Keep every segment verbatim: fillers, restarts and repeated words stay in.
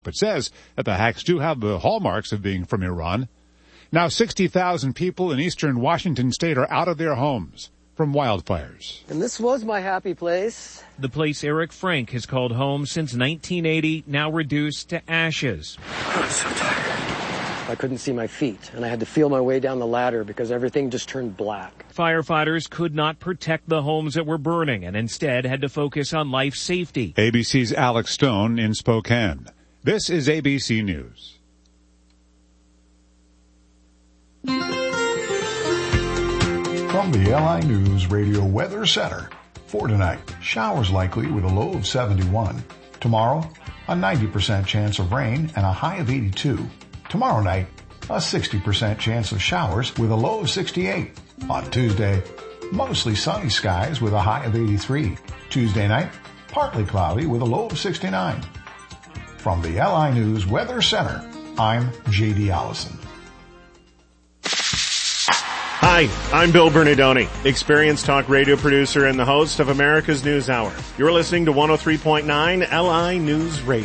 but says that the hacks do have the hallmarks of being from Iran. Now sixty thousand people in eastern Washington state are out of their homes from wildfires. And this was my happy place. The place Eric Frank has called home since nineteen eighty, now reduced to ashes. I'm so tired. I couldn't see my feet, and I had to feel my way down the ladder because everything just turned black. Firefighters could not protect the homes that were burning and instead had to focus on life safety. A B C's Alex Stone in Spokane. This is A B C News. From the L I News Radio Weather Center. For tonight, showers likely with a low of seventy-one. Tomorrow, a ninety percent chance of rain and a high of eighty-two. Tomorrow night, a sixty percent chance of showers with a low of sixty-eight. On Tuesday, mostly sunny skies with a high of eighty-three. Tuesday night, partly cloudy with a low of sixty-nine. From the L I News Weather Center, I'm J D Allison. Hi, I'm Bill Bernardoni, experienced talk radio producer and the host of America's News Hour. You're listening to one oh three point nine L I News Radio.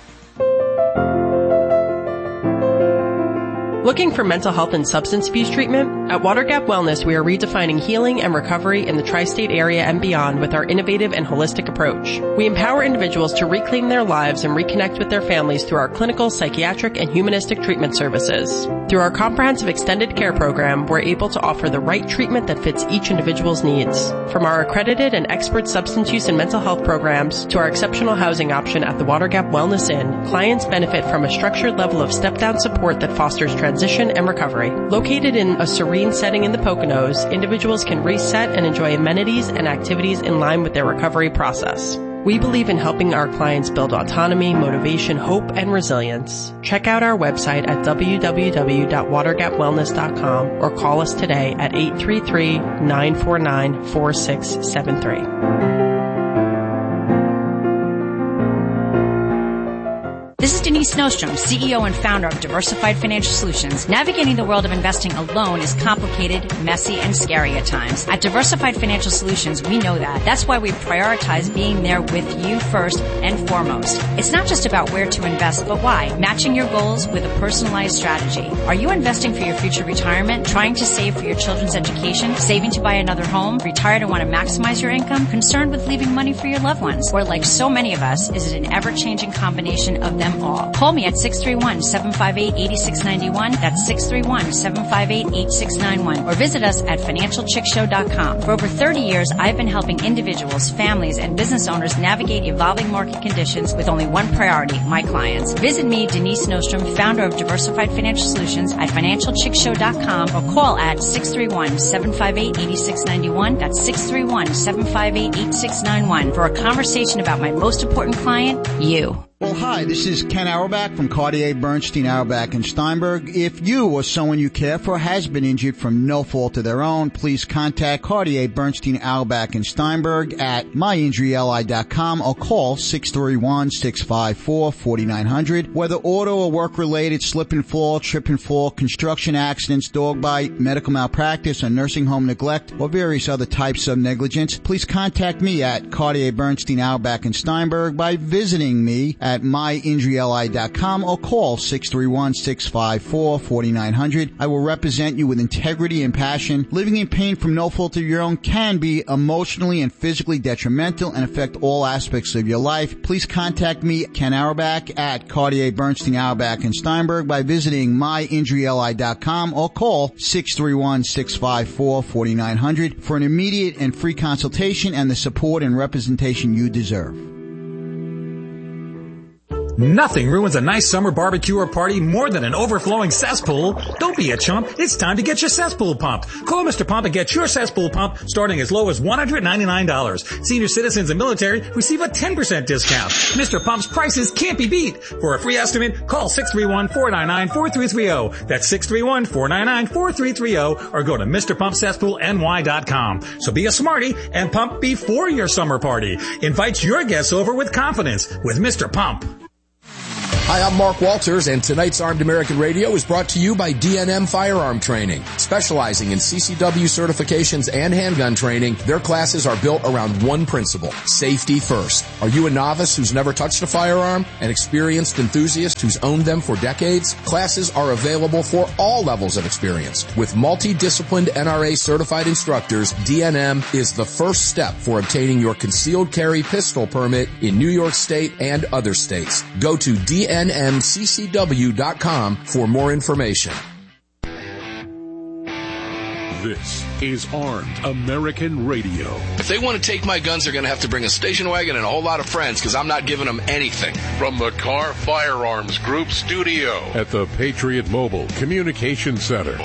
Looking for mental health and substance abuse treatment? At Water Gap Wellness, we are redefining healing and recovery in the tri-state area and beyond with our innovative and holistic approach. We empower individuals to reclaim their lives and reconnect with their families through our clinical, psychiatric, and humanistic treatment services. Through our comprehensive extended care program, we're able to offer the right treatment that fits each individual's needs. From our accredited and expert substance use and mental health programs to our exceptional housing option at the Water Gap Wellness Inn, clients benefit from a structured level of step-down support that fosters transition Transition and recovery. Located in a serene setting in the Poconos, individuals can reset and enjoy amenities and activities in line with their recovery process. We believe in helping our clients build autonomy, motivation, hope, and resilience. Check out our website at w w w dot water gap wellness dot com or call us today at eight three three, nine four nine, four six seven three. This is Denise Snowstrom, C E O and founder of Diversified Financial Solutions. Navigating the world of investing alone is complicated, messy, and scary at times. At Diversified Financial Solutions, we know that. That's why we prioritize being there with you first and foremost. It's not just about where to invest, but why. Matching your goals with a personalized strategy. Are you investing for your future retirement? Trying to save for your children's education? Saving to buy another home? Retired and want to maximize your income? Concerned with leaving money for your loved ones? Or like so many of us, is it an ever-changing combination of them all? Call me at six three one, seven five eight, eight six nine one. That's six three one, seven five eight, eight six nine one. Or visit us at financial chick show dot com. For over thirty years, I've been helping individuals, families, and business owners navigate evolving market conditions with only one priority, my clients. Visit me, Denise Nostrom, founder of Diversified Financial Solutions, at financial chick show dot com or call at six three one, seven five eight, eight six nine one. That's six three one, seven five eight, eight six nine one for a conversation about my most important client, you. Well, hi, this is Ken Auerbach from Cartier Bernstein, Auerbach and Steinberg. If you or someone you care for has been injured from no fault of their own, please contact Cartier Bernstein, Auerbach and Steinberg at my injury l i dot com or call six three one, six five four, four nine zero zero. Whether auto or work-related, slip and fall, trip and fall, construction accidents, dog bite, medical malpractice, or nursing home neglect, or various other types of negligence, please contact me at Cartier Bernstein, Auerbach and Steinberg by visiting me at at my injury l i dot com or call six three one, six five four, four nine zero zero. I will represent you with integrity and passion. Living in pain from no fault of your own can be emotionally and physically detrimental and affect all aspects of your life. Please contact me, Ken Auerbach, at Cartier Bernstein, Auerbach and Steinberg by visiting my injury l i dot com or call six three one, six five four, four nine zero zero for an immediate and free consultation and the support and representation you deserve. Nothing ruins a nice summer barbecue or party more than an overflowing cesspool. Don't be a chump. It's time to get your cesspool pumped. Call Mister Pump and get your cesspool pump starting as low as one hundred ninety-nine dollars. Senior citizens and military receive a ten percent discount. Mister Pump's prices can't be beat. For a free estimate, call six three one, four nine nine, four three three zero. That's six three one, four nine nine, four three three zero or go to Mr Pump Cesspool N Y dot com. So be a smarty and pump before your summer party. Invites your guests over with confidence with Mister Pump. Hi, I'm Mark Walters, and tonight's Armed American Radio is brought to you by D N M Firearm Training. Specializing in C C W certifications and handgun training, their classes are built around one principle: safety first. Are you a novice who's never touched a firearm? An experienced enthusiast who's owned them for decades? Classes are available for all levels of experience. With multi-disciplined N R A certified instructors, D N M is the first step for obtaining your concealed carry pistol permit in New York State and other states. Go to D N M C C W dot com for more information. This is Armed American Radio. If they want to take my guns, they're going to have to bring a station wagon and a whole lot of friends, because I'm not giving them anything. From the Car Firearms Group studio at the Patriot Mobile Communication Center.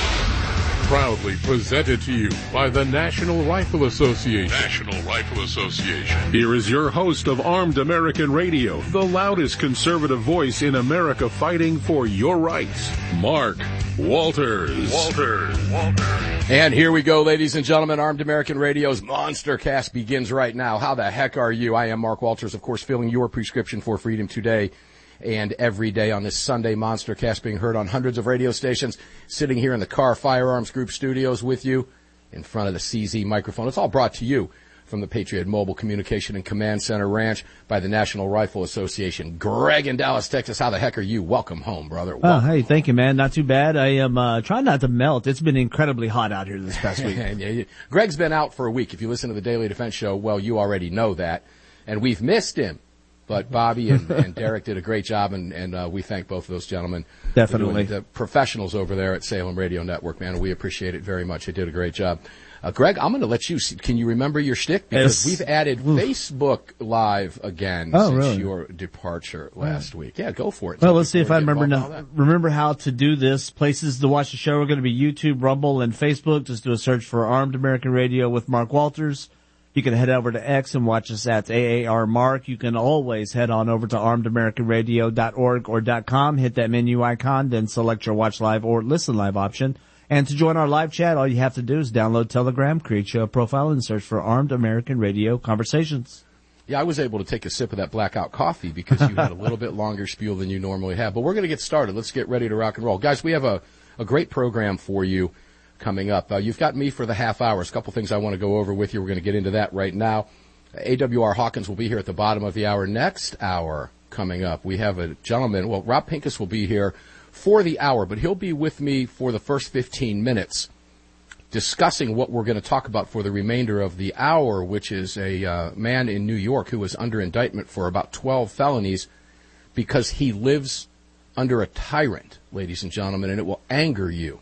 Proudly presented to you by the National Rifle Association. National Rifle Association. Here is your host of Armed American Radio, the loudest conservative voice in America fighting for your rights, Mark Walters. Walters. Walters. And here we go, ladies and gentlemen. Armed American Radio's Monster Cast begins right now. How the heck are you? I am Mark Walters, of course, filling your prescription for freedom today and every day on this Sunday. Monster Cast being heard on hundreds of radio stations, sitting here in the Car Firearms Group studios with you in front of the C Z microphone. It's all brought to you from the Patriot Mobile Communication and Command Center Ranch by the National Rifle Association. Greg in Dallas, Texas, how the heck are you? Welcome home, brother. Welcome. Oh, hey, thank you, man. Not too bad. I am uh, trying not to melt. It's been incredibly hot out here this past week. yeah, Greg's been out for a week. If you listen to the Daily Defense Show, well, you already know that. And we've missed him. But Bobby and, and Derek did a great job, and, and uh, we thank both of those gentlemen. Definitely. The professionals over there at Salem Radio Network, man, and we appreciate it very much. They did a great job. Uh, Greg, I'm going to let you see. Can you remember your shtick? Because yes. We've added Oof. Facebook Live again oh, since really? your departure last yeah. week. Yeah, go for it. Well, let's see if I remember no, remember how to do this. Places to watch the show are going to be YouTube, Rumble, and Facebook. Just do a search for Armed American Radio with Mark Walters. You can head over to X and watch us at A A R Mark. You can always head on over to armed american radio dot org or .com, hit that menu icon, then select your watch live or listen live option. And to join our live chat, all you have to do is download Telegram, create your profile, and search for Armed American Radio Conversations. Yeah, I was able to take a sip of that blackout coffee because you had a little bit longer spiel than you normally have. But we're going to get started. Let's get ready to rock and roll. Guys, we have a, a great program for you coming up. Uh, you've got me for the half hours. A couple things I want to go over with you. We're going to get into that right now. A W R Hawkins will be here at the bottom of the hour. Next hour coming up, we have a gentleman. Well, Rob Pincus will be here for the hour, but he'll be with me for the first fifteen minutes discussing what we're going to talk about for the remainder of the hour, which is a uh, man in New York who is under indictment for about twelve felonies because he lives under a tyrant, ladies and gentlemen, and it will anger you.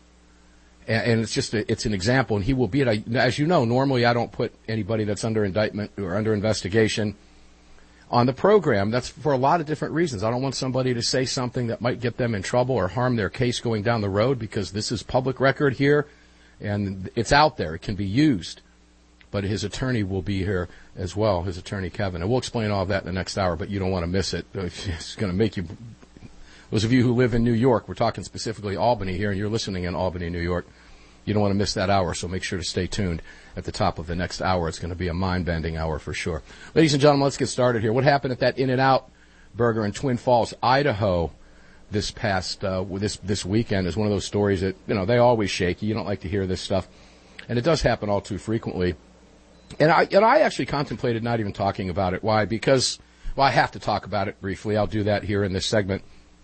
And it's just a, it's an example, and he will be it. As you know, normally I don't put anybody that's under indictment or under investigation on the program. That's for a lot of different reasons. I don't want somebody to say something that might get them in trouble or harm their case going down the road, because this is public record here, and it's out there. It can be used. But his attorney will be here as well, his attorney Kevin. And we'll explain all of that in the next hour, but you don't want to miss it. It's going to make you... Those of you who live in New York, we're talking specifically Albany here, and you're listening in Albany, New York. You don't want to miss that hour, so make sure to stay tuned at the top of the next hour. It's going to be a mind-bending hour for sure. Ladies and gentlemen, let's get started here. What happened at that In-N-Out Burger in Twin Falls, Idaho, this past uh, this this weekend is one of those stories that, you know, they always shake you. You don't like to hear this stuff, and it does happen all too frequently. And I and I actually contemplated not even talking about it. Why? Because, well, I have to talk about it briefly. I'll do that here in this segment,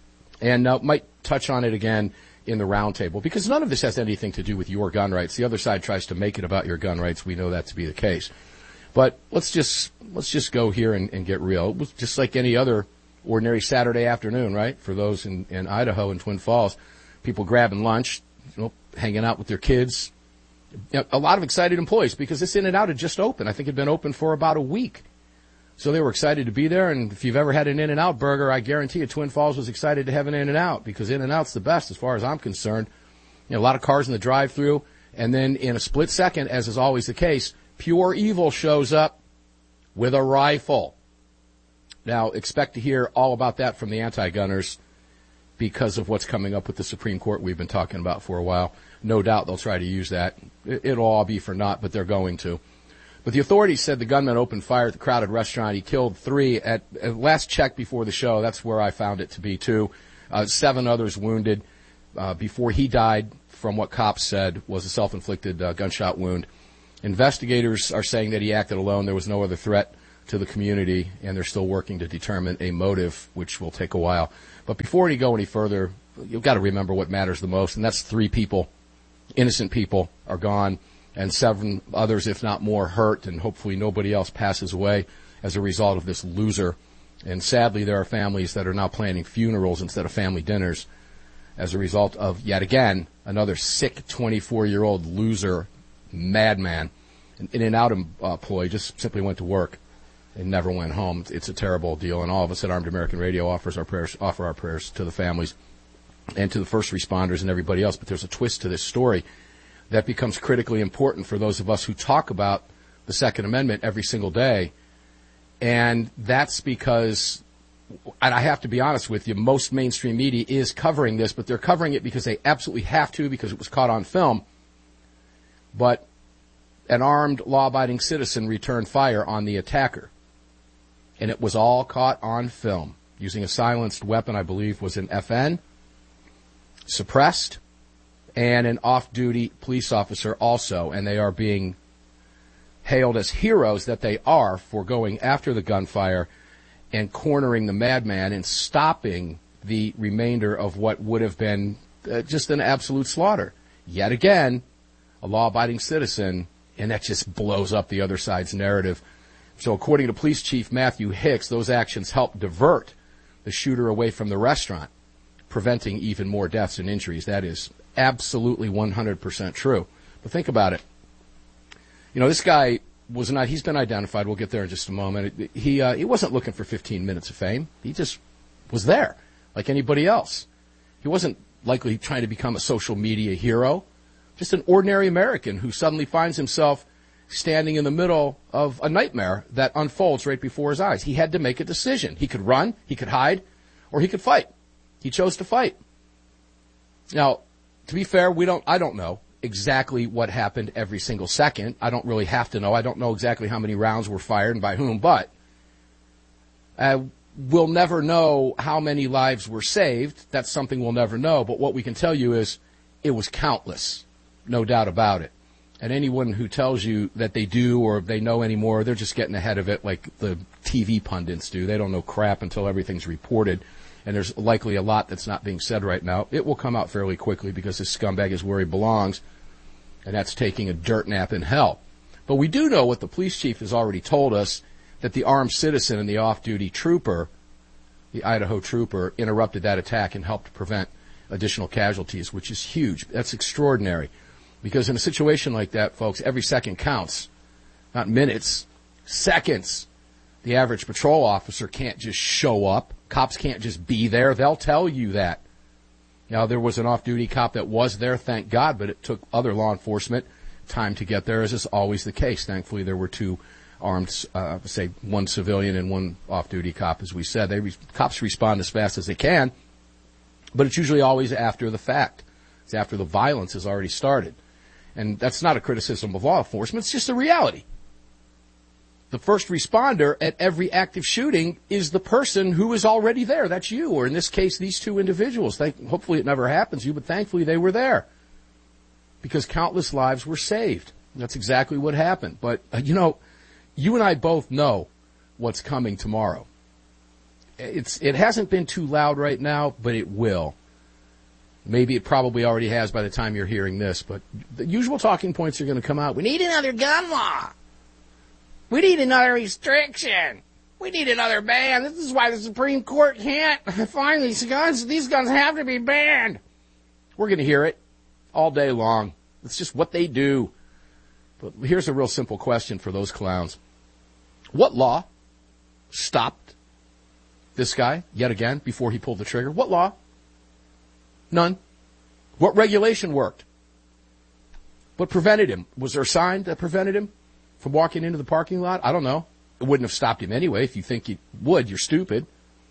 and uh, might touch on it again in the roundtable, because none of this has anything to do with your gun rights. The other side tries to make it about your gun rights. We know that to be the case. But let's just let's just go here and, and get real. It was just like any other ordinary Saturday afternoon, right? For those in, in Idaho and Twin Falls, people grabbing lunch, you know, hanging out with their kids. You know, a lot of excited employees, because this In-N-Out had just opened. I think it had been open for about a week. So they were excited to be there, and if you've ever had an In-N-Out burger, I guarantee you Twin Falls was excited to have an In-N-Out, because In-N-Out's the best as far as I'm concerned. You know, a lot of cars in the drive-thru, and then in a split second, as is always the case, Pure Evil shows up with a rifle. Now, expect to hear all about that from the anti-gunners because of what's coming up with the Supreme Court we've been talking about for a while. No doubt they'll try to use that. It'll all be for naught, but they're going to. But the authorities said the gunman opened fire at the crowded restaurant. He killed three. At, at last check before the show, that's where I found it to be, too. Uh, seven others wounded uh, before he died from what cops said was a self-inflicted uh, gunshot wound. Investigators are saying that he acted alone. There was no other threat to the community, and they're still working to determine a motive, which will take a while. But before you go any further, you've got to remember what matters the most, and that's three people, innocent people, are gone, and seven others, if not more, hurt, and hopefully nobody else passes away as a result of this loser. And sadly, there are families that are now planning funerals instead of family dinners as a result of, yet again, another sick twenty-four-year-old loser, madman, an in-and-out employee, just simply went to work and never went home. It's a terrible deal, and all of us at Armed American Radio offers our prayers, offer our prayers to the families and to the first responders and everybody else. But there's a twist to this story that becomes critically important for those of us who talk about the Second Amendment every single day, and that's because, and I have to be honest with you, most mainstream media is covering this, but they're covering it because they absolutely have to, because it was caught on film. But an armed, law-abiding citizen returned fire on the attacker, and it was all caught on film, using a silenced weapon, I believe was an F N, suppressed, and an off-duty police officer also, and they are being hailed as heroes that they are for going after the gunfire and cornering the madman and stopping the remainder of what would have been uh, just an absolute slaughter. Yet again, a law-abiding citizen, and that just blows up the other side's narrative. So according to Police Chief Matthew Hicks, those actions helped divert the shooter away from the restaurant, preventing even more deaths and injuries. That is absolutely one hundred percent true. But think about it. You know, this guy was not, he's been identified. We'll get there in just a moment. He, uh, he wasn't looking for fifteen minutes of fame. He just was there like anybody else. He wasn't likely trying to become a social media hero. Just an ordinary American who suddenly finds himself standing in the middle of a nightmare that unfolds right before his eyes. He had to make a decision. He could run, he could hide, or he could fight. He chose to fight. Now, to be fair, we don't, I don't know exactly what happened every single second. I don't really have to know. I don't know exactly how many rounds were fired and by whom, but uh, we'll never know how many lives were saved. That's something we'll never know. But what we can tell you is it was countless, no doubt about it. And anyone who tells you that they do or they know anymore, they're just getting ahead of it like the T V pundits do. They don't know crap until everything's reported. And there's likely a lot that's not being said right now. It will come out fairly quickly because this scumbag is where he belongs, and that's taking a dirt nap in hell. But we do know what the police chief has already told us, that the armed citizen and the off-duty trooper, the Idaho trooper, interrupted that attack and helped prevent additional casualties, which is huge. That's extraordinary. Because in a situation like that, folks, every second counts. Not minutes, seconds. The average patrol officer can't just show up. Cops can't just be there. They'll tell you that. Now, there was an off-duty cop that was there, thank God, but it took other law enforcement time to get there, as is always the case. Thankfully, there were two armed, uh, say, one civilian and one off-duty cop, as we said. They re- cops respond as fast as they can, but it's usually always after the fact. It's after the violence has already started. And that's not a criticism of law enforcement. It's just a reality. The first responder at every active shooting is the person who is already there. That's you, or in this case, these two individuals. Thank, hopefully it never happens to you, but thankfully they were there because countless lives were saved. That's exactly what happened. But, uh, you know, you and I both know what's coming tomorrow. It's It hasn't been too loud right now, but it will. Maybe it probably already has by the time you're hearing this, but the usual talking points are going to come out. We need another gun law. We need another restriction. We need another ban. This is why the Supreme Court can't find these guns. These guns have to be banned. We're going to hear it all day long. It's just what they do. But here's a real simple question for those clowns. What law stopped this guy yet again before he pulled the trigger? What law? None. What regulation worked? What prevented him? Was there a sign that prevented him from walking into the parking lot? I don't know. It wouldn't have stopped him anyway. If you think it would, you're stupid.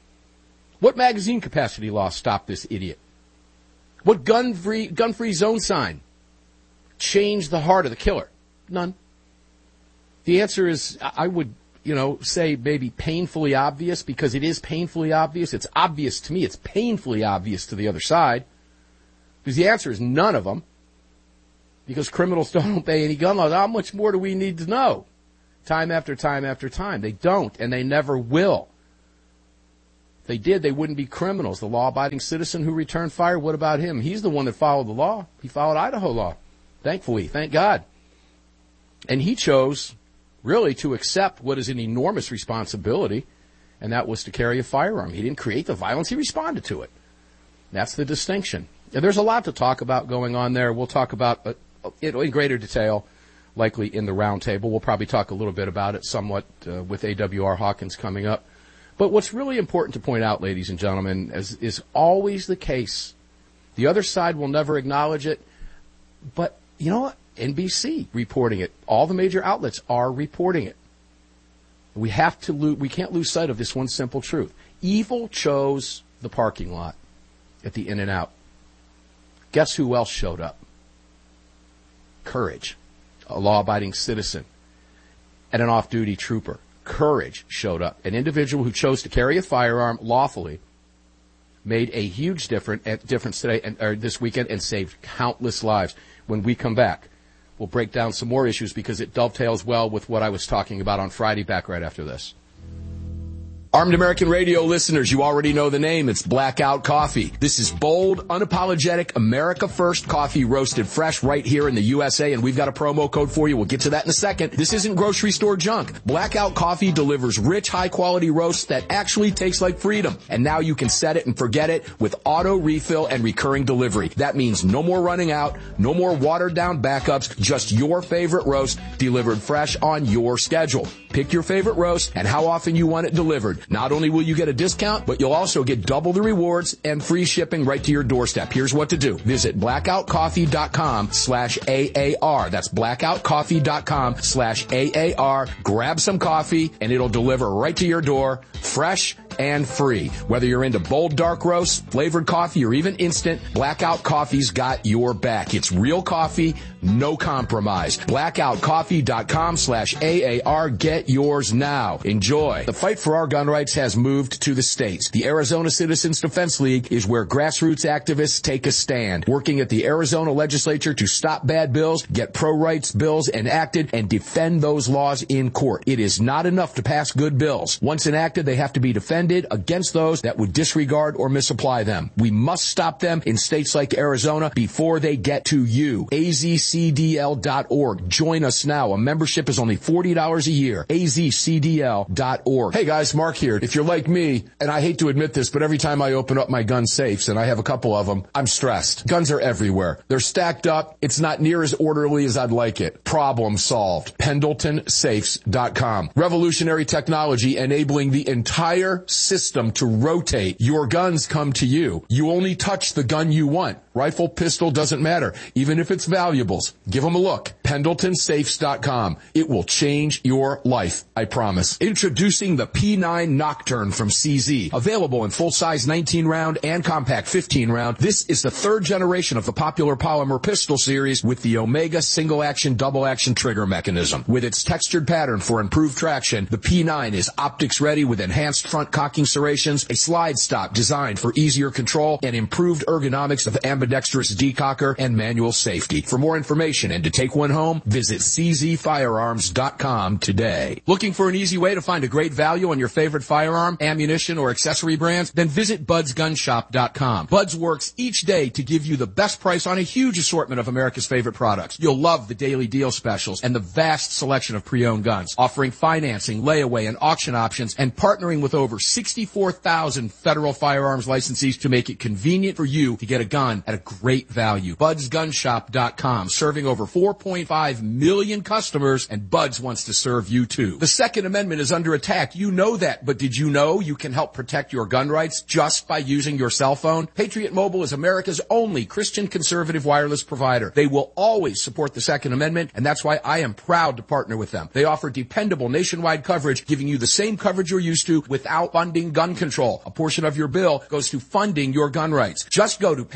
What magazine capacity law stopped this idiot? What gun-free, gun-free zone sign changed the heart of the killer? None. The answer is, I would, you know, say maybe painfully obvious, because it is painfully obvious. It's obvious to me. It's painfully obvious to the other side. Because the answer is none of them. Because criminals don't obey any gun laws. How much more do we need to know? Time after time after time. They don't, and they never will. If they did, they wouldn't be criminals. The law-abiding citizen who returned fire, what about him? He's the one that followed the law. He followed Idaho law. Thankfully. Thank God. And he chose, really, to accept what is an enormous responsibility, and that was to carry a firearm. He didn't create the violence. He responded to it. That's the distinction. And there's a lot to talk about going on there. We'll talk about it in greater detail, likely in the roundtable. We'll probably talk a little bit about it somewhat uh, with A W R Hawkins coming up. But what's really important to point out, ladies and gentlemen, is, is always the case. The other side will never acknowledge it. But, you know what? N B C reporting it. All the major outlets are reporting it. We have to lo- we can't lose sight of this one simple truth. Evil chose the parking lot at the In-N-Out. Guess who else showed up? Courage, a law-abiding citizen, and an off-duty trooper. Courage showed up. An individual who chose to carry a firearm lawfully made a huge difference, difference today and or this weekend and saved countless lives. When we come back, we'll break down some more issues because it dovetails well with what I was talking about on Friday, back right after this. Armed American Radio listeners, you already know the name. It's Blackout Coffee. This is bold, unapologetic, America First coffee roasted fresh right here in the U S A, and we've got a promo code for you. We'll get to that in a second. This isn't grocery store junk. Blackout Coffee delivers rich, high-quality roasts that actually taste like freedom. And now you can set it and forget it with auto refill and recurring delivery. That means no more running out, no more watered-down backups, just your favorite roast delivered fresh on your schedule. Pick your favorite roast and how often you want it delivered. Not only will you get a discount, but you'll also get double the rewards and free shipping right to your doorstep. Here's what to do. Visit blackoutcoffee.com slash AAR. That's blackoutcoffee.com slash AAR. Grab some coffee and it'll deliver right to your door, fresh and free. Whether you're into bold dark roast, flavored coffee, or even instant, Blackout Coffee's got your back. It's real coffee, no compromise. blackoutcoffee.com slash AAR. Get yours now. Enjoy. The fight for our gun rights has moved to the states. The Arizona Citizens Defense League is where grassroots activists take a stand, working at the Arizona legislature to stop bad bills, get pro-rights bills enacted, and defend those laws in court. It is not enough to pass good bills. Once enacted, they have to be defended against those that would disregard or misapply them. We must stop them in states like Arizona before they get to you. A Z C D L dot org. Join us now. A membership is only forty dollars a year. A Z C D L dot org. Hey guys, Mark here. If you're like me, and I hate to admit this, but every time I open up my gun safes, and I have a couple of them, I'm stressed. Guns are everywhere. They're stacked up. It's not near as orderly as I'd like it. Problem solved. Pendleton Safes dot com. Revolutionary technology enabling the entire system to rotate. Your guns come to you. You only touch the gun you want. Rifle, pistol, doesn't matter. Even if it's valuables. Give them a look. Pendleton Safes dot com. It will change your life. I promise. Introducing the P nine Nocturne from C Z. Available in full-size nineteen round and compact fifteen round. This is the third generation of the popular polymer pistol series with the Omega single-action, double-action trigger mechanism. With its textured pattern for improved traction, the P nine is optics-ready with enhanced front cocking serrations, a slide stop designed for easier control, and improved ergonomics of ambidextrous decocker and manual safety. For more information and to take one home, visit C Z firearms dot com today. Looking for an easy way to find a great value on your favorite firearm, ammunition, or accessory brands? Then visit buds gun shop dot com. Buds works each day to give you the best price on a huge assortment of America's favorite products. You'll love the daily deal specials and the vast selection of pre-owned guns, offering financing, layaway, and auction options, and partnering with over sixty-four thousand federal firearms licensees to make it convenient for you to get a gun at a great value. buds gun shop dot com, serving over four point five million customers, and Buds wants to serve you too. The Second Amendment is under attack. You know that, but did you know you can help protect your gun rights just by using your cell phone? Patriot Mobile is America's only Christian conservative wireless provider. They will always support the Second Amendment, and that's why I am proud to partner with them. They offer dependable nationwide coverage, giving you the same coverage you're used to without funding gun control. A portion of your bill goes to funding your gun rights. Just go to patriot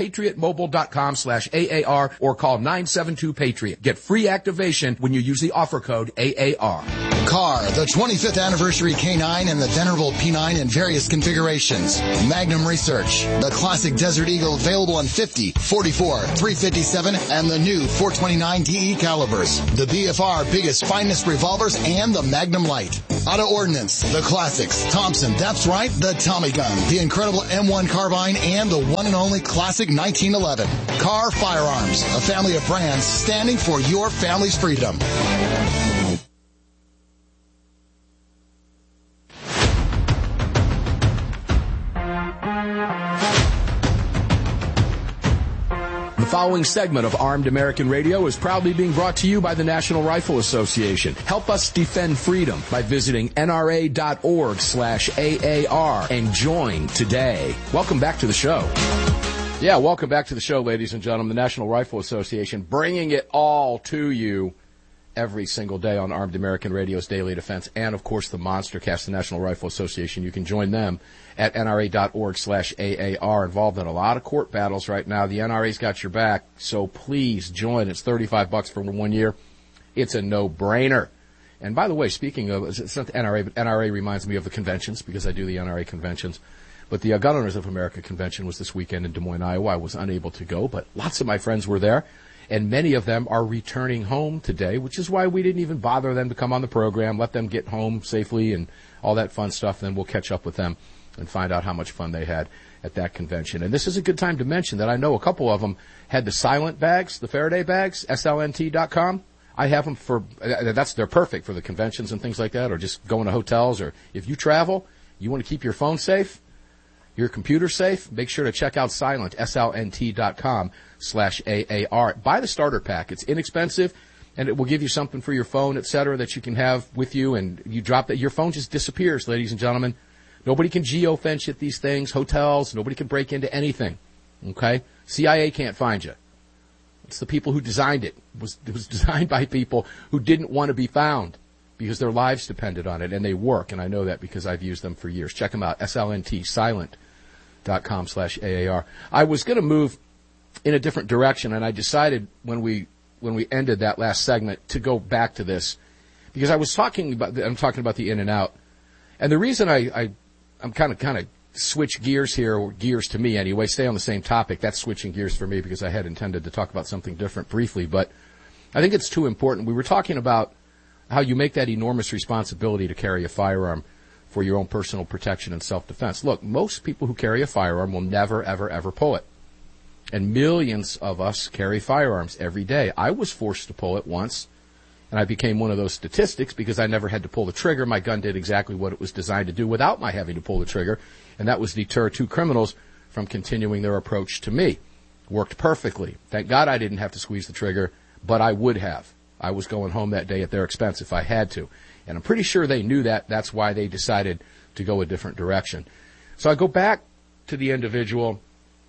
mobile.com slash AAR or call nine seven two Patriot. Get free activation when you use the offer code A A R. Car, the twenty-fifth anniversary K nine and the Venerable P nine in various configurations. Magnum Research, the classic Desert Eagle available in fifty, forty-four, three fifty-seven, and the new four twenty-nine D E calibers. The B F R biggest, finest revolvers and the Magnum Light. Auto Ordnance, the classics. Thompson, that's right, the Tommy gun, the incredible M one carbine, and the one and only classic nineteen eleven. Car Firearms, a family of brands standing for your family's freedom. The following segment of Armed American Radio is proudly being brought to you by the National Rifle Association. Help us defend freedom by visiting N R A dot org slash A A R and join today. Welcome back to the show. Yeah, welcome back to the show, ladies and gentlemen. The National Rifle Association bringing it all to you every single day on Armed American Radio's Daily Defense, and, of course, the MonsterCast, the National Rifle Association. You can join them at N R A dot org slash A A R. Involved in a lot of court battles right now. The N R A's got your back, so please join. It's thirty-five bucks for one year. It's a no-brainer. And, by the way, speaking of, it's not the N R A, but N R A reminds me of the conventions because I do the N R A conventions. But the uh, Gun Owners of America convention was this weekend in Des Moines, Iowa. I was unable to go, but lots of my friends were there. And many of them are returning home today, which is why we didn't even bother them to come on the program, let them get home safely and all that fun stuff. Then we'll catch up with them and find out how much fun they had at that convention. And this is a good time to mention that I know a couple of them had the silent bags, the Faraday bags, S L N T dot com. I have them for, that's, they're perfect for the conventions and things like that, or just going to hotels, or if you travel, you want to keep your phone safe, your computer safe, make sure to check out Silent, S L N T dot com slash A A R. Buy the starter pack. It's inexpensive, and it will give you something for your phone, et cetera, that you can have with you, and you drop that. Your phone just disappears, ladies and gentlemen. Nobody can geofence at these things, hotels. Nobody can break into anything, okay? C I A can't find you. It's the people who designed it. It was, it was designed by people who didn't want to be found because their lives depended on it, and they work, and I know that because I've used them for years. Check them out, S L N T, silent dot com slash A A R. I was going to move in a different direction, and I decided when we when we ended that last segment to go back to this because I was talking about I'm talking about the in and out, and the reason I, I I'm kind of kind of switch gears here, or gears to me anyway, stay on the same topic. That's switching gears for me because I had intended to talk about something different briefly, but I think it's too important. We were talking about how you make that enormous responsibility to carry a firearm for your own personal protection and self-defense. Look, most people who carry a firearm will never, ever, ever pull it. And millions of us carry firearms every day. I was forced to pull it once, and I became one of those statistics because I never had to pull the trigger. My gun did exactly what it was designed to do without my having to pull the trigger, and that was deter two criminals from continuing their approach to me. Worked perfectly. Thank God I didn't have to squeeze the trigger, but I would have. I was going home that day at their expense if I had to. And I'm pretty sure they knew that. That's why they decided to go a different direction. So I go back to the individual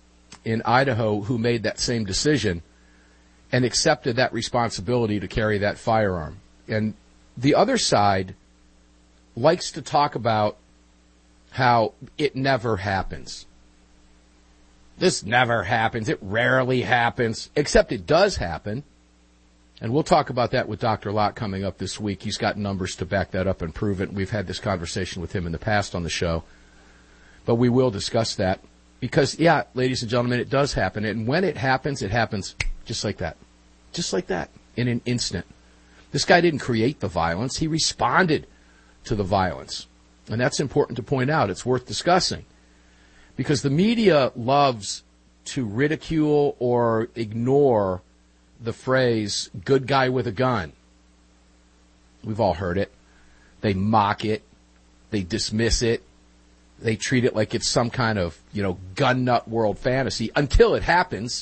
in Idaho who made that same decision and accepted that responsibility to carry that firearm. And the other side likes to talk about how it never happens. This never happens. It rarely happens, except it does happen. And we'll talk about that with Doctor Lott coming up this week. He's got numbers to back that up and prove it. We've had this conversation with him in the past on the show. But we will discuss that because, yeah, ladies and gentlemen, it does happen. And when it happens, it happens just like that. Just like that, in an instant. This guy didn't create the violence. He responded to the violence. And that's important to point out. It's worth discussing. Because the media loves to ridicule or ignore the phrase, good guy with a gun. We've all heard it. They mock it. They dismiss it. They treat it like it's some kind of, you know, gun nut world fantasy until it happens.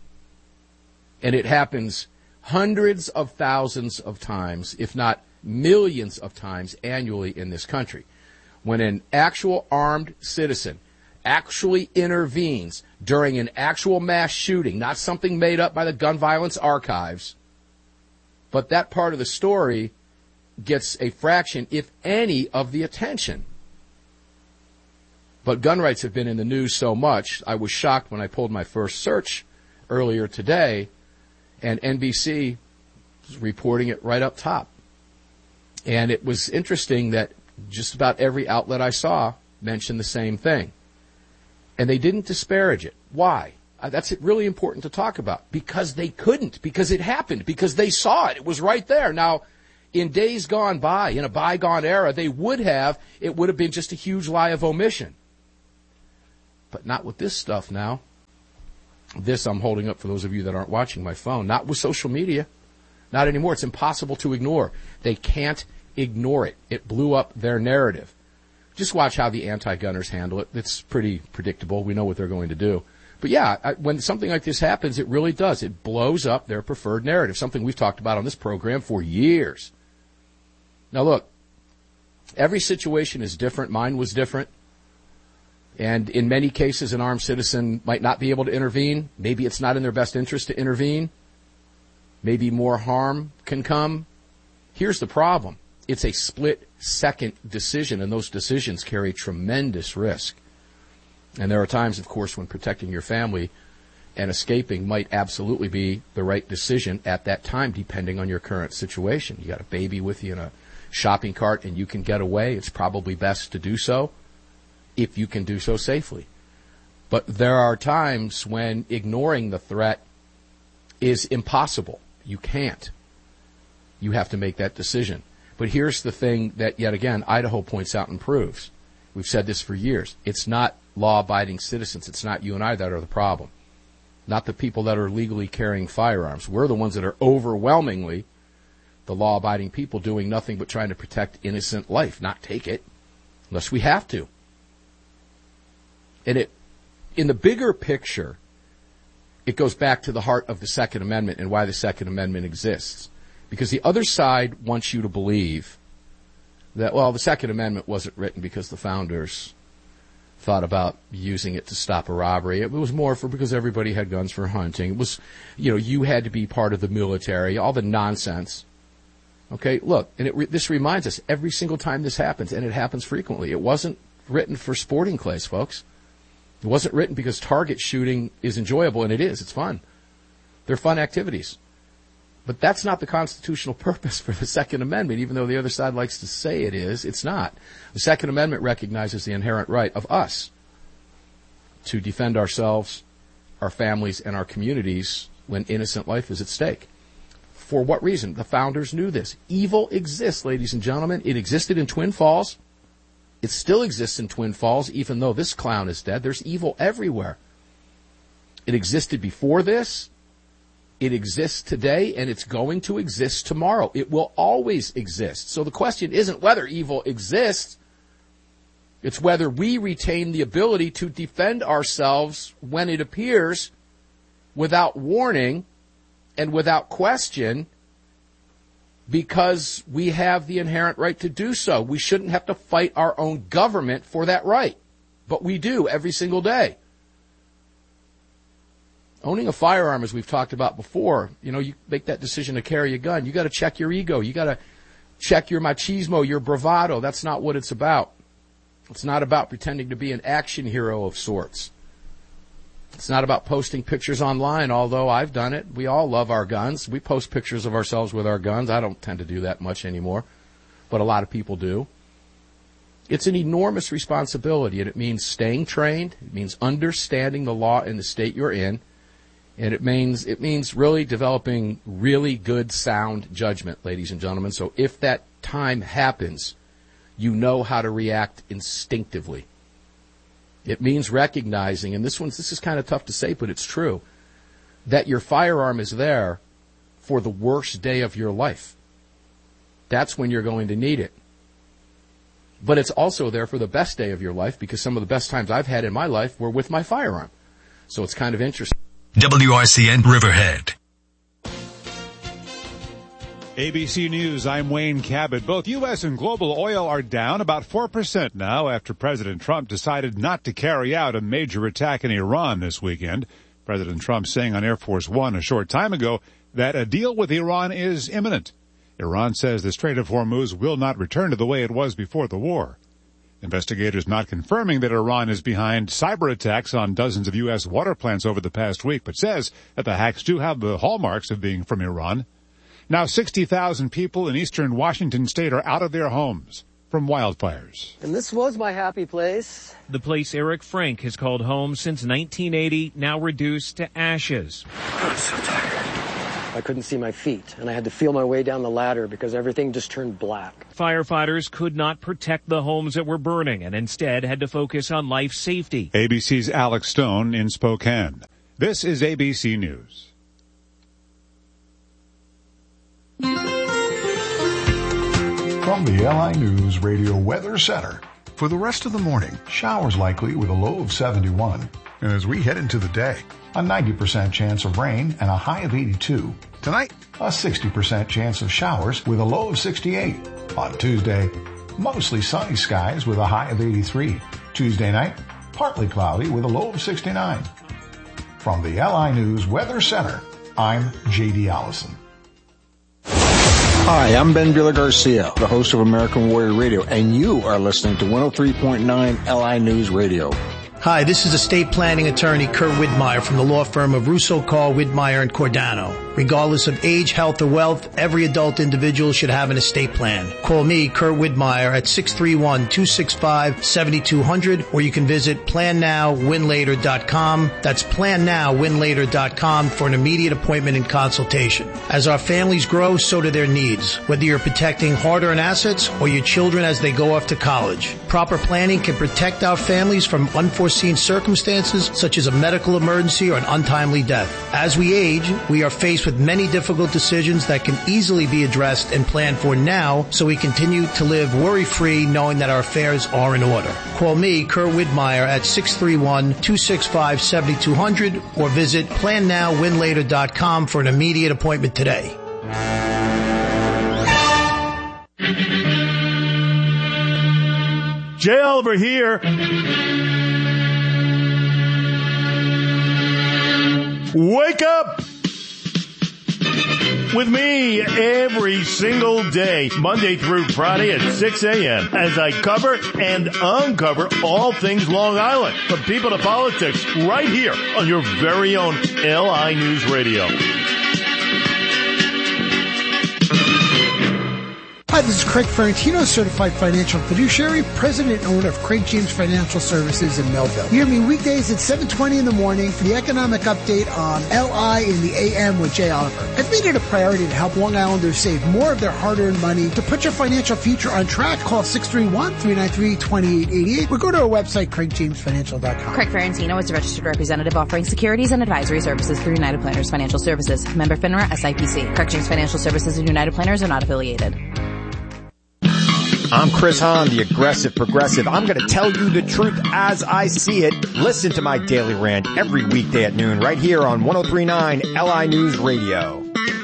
And it happens hundreds of thousands of times, if not millions of times annually in this country. When an actual armed citizen actually intervenes during an actual mass shooting, not something made up by the gun violence archives, but that part of the story gets a fraction, if any, of the attention. But gun rights have been in the news so much, I was shocked when I pulled my first search earlier today, and N B C was reporting it right up top. And it was interesting that just about every outlet I saw mentioned the same thing. And they didn't disparage it. Why? Uh, that's really important to talk about. Because they couldn't. Because it happened. Because they saw it. It was right there. Now, in days gone by, in a bygone era, they would have, it would have been just a huge lie of omission. But not with this stuff now. This I'm holding up for those of you that aren't watching my phone. Not with social media. Not anymore. It's impossible to ignore. They can't ignore it. It blew up their narrative. Just watch how the anti-gunners handle it. It's pretty predictable. We know what they're going to do. But yeah, I, when something like this happens, it really does. It blows up their preferred narrative, something we've talked about on this program for years. Now look, every situation is different. Mine was different. And in many cases, an armed citizen might not be able to intervene. Maybe it's not in their best interest to intervene. Maybe more harm can come. Here's the problem. It's a split-second decision, and those decisions carry tremendous risk. And there are times, of course, when protecting your family and escaping might absolutely be the right decision at that time, depending on your current situation. You got a baby with you in a shopping cart and you can get away. It's probably best to do so if you can do so safely. But there are times when ignoring the threat is impossible. You can't. You have to make that decision. But here's the thing that, yet again, Idaho points out and proves. We've said this for years. It's not law-abiding citizens. It's not you and I that are the problem. Not the people that are legally carrying firearms. We're the ones that are overwhelmingly the law-abiding people doing nothing but trying to protect innocent life, not take it, unless we have to. And it, in the bigger picture, it goes back to the heart of the Second Amendment and why the Second Amendment exists. Because the other side wants you to believe that, well, the Second Amendment wasn't written because the founders thought about using it to stop a robbery. It was more for because everybody had guns for hunting. It was, you know, you had to be part of the military, all the nonsense. Okay, look, and it re- this reminds us every single time this happens, and it happens frequently. It wasn't written for sporting clays, folks. It wasn't written because target shooting is enjoyable, and it is. It's fun. They're fun activities. But that's not the constitutional purpose for the Second Amendment, even though the other side likes to say it is. It's not. The Second Amendment recognizes the inherent right of us to defend ourselves, our families, and our communities when innocent life is at stake. For what reason? The founders knew this. Evil exists, ladies and gentlemen. It existed in Twin Falls. It still exists in Twin Falls, even though this clown is dead. There's evil everywhere. It existed before this. It exists today, and it's going to exist tomorrow. It will always exist. So the question isn't whether evil exists. It's whether we retain the ability to defend ourselves when it appears without warning and without question, because we have the inherent right to do so. We shouldn't have to fight our own government for that right. But we do every single day. Owning a firearm, as we've talked about before, you know, you make that decision to carry a gun. You got to check your ego. You got to check your machismo, your bravado. That's not what it's about. It's not about pretending to be an action hero of sorts. It's not about posting pictures online, although I've done it. We all love our guns. We post pictures of ourselves with our guns. I don't tend to do that much anymore, but a lot of people do. It's an enormous responsibility, and it means staying trained. It means understanding the law in the state you're in. And it means it means really developing really good, sound judgment, ladies and gentlemen. So if that time happens, you know how to react instinctively. It means recognizing, and this one's this is kind of tough to say, but it's true, that your firearm is there for the worst day of your life. That's when you're going to need it. But it's also there for the best day of your life, because some of the best times I've had in my life were with my firearm. So it's kind of interesting. W R C N Riverhead. A B C News, I'm Wayne Cabot. Both U S and global oil are down about four percent now after President Trump decided not to carry out a major attack in Iran this weekend. President Trump saying on Air Force One a short time ago that a deal with Iran is imminent. Iran says the Strait of Hormuz will not return to the way it was before the war. Investigators not confirming that Iran is behind cyber attacks on dozens of U S water plants over the past week, but says that the hacks do have the hallmarks of being from Iran. Now sixty thousand people in eastern Washington state are out of their homes from wildfires. And this was my happy place. The place Eric Frank has called home since nineteen eighty, now reduced to ashes. I'm so tired. I couldn't see my feet, and I had to feel my way down the ladder because everything just turned black. Firefighters could not protect the homes that were burning and instead had to focus on life safety. A B C's Alex Stone in Spokane. This is A B C News. From the L I News Radio Weather Center. For the rest of the morning, showers likely with a low of seventy-one. And as we head into the day, a ninety percent chance of rain and a high of eighty-two. Tonight, a sixty percent chance of showers with a low of sixty-eight. On Tuesday, mostly sunny skies with a high of eighty-three. Tuesday night, partly cloudy with a low of sixty-nine. From the L I News Weather Center, I'm J D Allison. Hi, I'm Ben Villa Garcia, the host of American Warrior Radio, and you are listening to one oh three point nine L I News Radio. Hi, this is estate planning attorney Kurt Widmeyer from the law firm of Russo, Carl, Widmeyer and Cordano. Regardless of age, health, or wealth, every adult individual should have an estate plan. Call me, Kurt Widmeyer, at six three one, two six five, seven two zero zero, or you can visit plan now win later dot com. That's plan now win later dot com for an immediate appointment and consultation. As our families grow, so do their needs, whether you're protecting hard-earned assets or your children as they go off to college. Proper planning can protect our families from unforeseen circumstances such as a medical emergency or an untimely death. As we age, we are faced with many difficult decisions that can easily be addressed and planned for now, so we continue to live worry-free knowing that our affairs are in order. Call me, Kurt Widmeyer, at six three one, two six five, seven two zero zero or visit plan now win later dot com for an immediate appointment today. Jay Oliver here. Wake up with me every single day, Monday through Friday at six a.m. as I cover and uncover all things Long Island, from people to politics, right here on your very own L I News Radio. Hi, this is Craig Ferrantino, Certified Financial Fiduciary, President and owner of Craig James Financial Services in Melville. You hear me weekdays at seven twenty in the morning for the economic update on L I in the A M with Jay Oliver. I've made it a priority to help Long Islanders save more of their hard-earned money. To put your financial future on track, call six three one, three nine three, two eight eight eight or go to our website, craig james financial dot com. Craig Ferrantino is a registered representative offering securities and advisory services through United Planners Financial Services. Member FINRA S I P C. Craig James Financial Services and United Planners are not affiliated. I'm Chris Hahn, the aggressive progressive. I'm going to tell you the truth as I see it. Listen to my daily rant every weekday at noon right here on one oh three point nine L I News Radio.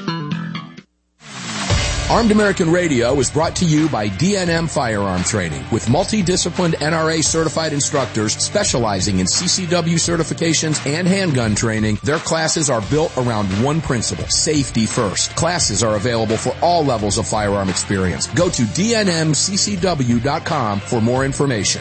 Armed American Radio is brought to you by D N M Firearm Training, with multi-disciplined N R A certified instructors specializing in C C W certifications and handgun training. Their classes are built around one principle: safety first. Classes are available for all levels of firearm experience. Go to D N M C C W dot com for more information.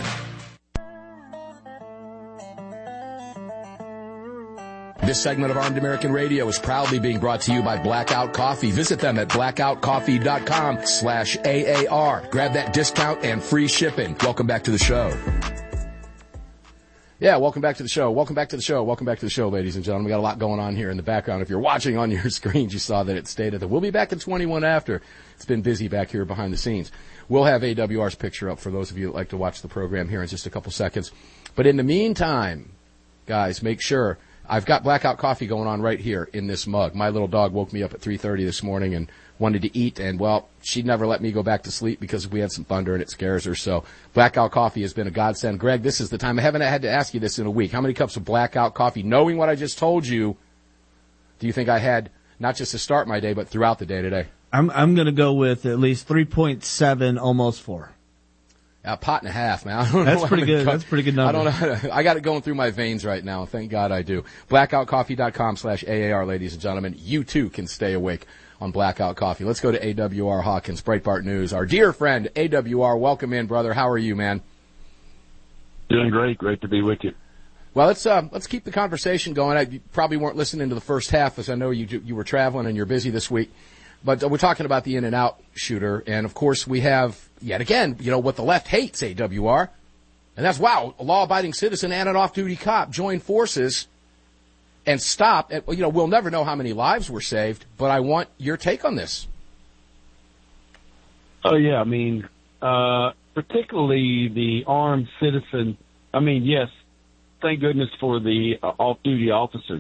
This segment of Armed American Radio is proudly being brought to you by Blackout Coffee. Visit them at blackout coffee dot com slash A A R. Grab that discount and free shipping. Welcome back to the show. Yeah, welcome back to the show. Welcome back to the show. Welcome back to the show, ladies and gentlemen. We got a lot going on here in the background. If you're watching on your screens, you saw that it stated that we'll be back at twenty-one after. It's been busy back here behind the scenes. We'll have A W R's picture up for those of you that like to watch the program here in just a couple seconds. But in the meantime, guys, make sure I've got Blackout Coffee going on right here in this mug. My little dog woke me up at three thirty this morning and wanted to eat, and, well, she'd never let me go back to sleep because we had some thunder and it scares her. So Blackout Coffee has been a godsend. Greg, this is the time. I haven't had to ask you this in a week. How many cups of Blackout Coffee, knowing what I just told you, do you think I had not just to start my day but throughout the day today? I'm I'm going to go with at least three point seven, almost four. A pot and a half, man. I don't That's know pretty good. Cut. That's pretty good number. I don't know. I got it going through my veins right now. Thank God I do. blackout coffee dot com slash A A R, ladies and gentlemen. You too can stay awake on Blackout Coffee. Let's go to A W R Hawkins, Breitbart News. Our dear friend, A W R, welcome in, brother. How are you, man? Doing great. Great to be with you. Well, let's uh, let's keep the conversation going. I, you probably weren't listening to the first half, as I know you you were traveling and you're busy this week. But uh, we're talking about the in-and-out shooter, and of course we have yet again, you know, what the left hates, A W R, and that's wow, a law-abiding citizen and an off-duty cop join forces and stop. At, you know, we'll never know how many lives were saved, but I want your take on this. Oh yeah, I mean, uh, particularly the armed citizen. I mean, yes. Thank goodness for the uh, off-duty officers.